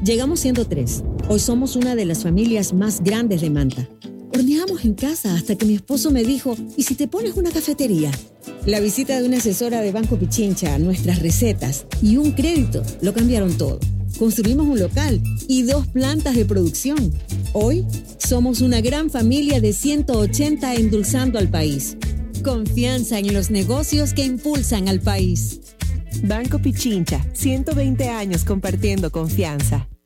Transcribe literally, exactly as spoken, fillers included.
Llegamos siendo tres. Hoy somos una de las familias más grandes de Manta. Horneamos en casa hasta que mi esposo me dijo, ¿y si te pones una cafetería? La visita de una asesora de Banco Pichincha, nuestras recetas y un crédito lo cambiaron todo. Construimos un local y dos plantas de producción. Hoy somos una gran familia de ciento ochenta endulzando al país. Confianza en los negocios que impulsan al país. Banco Pichincha, ciento veinte años compartiendo confianza.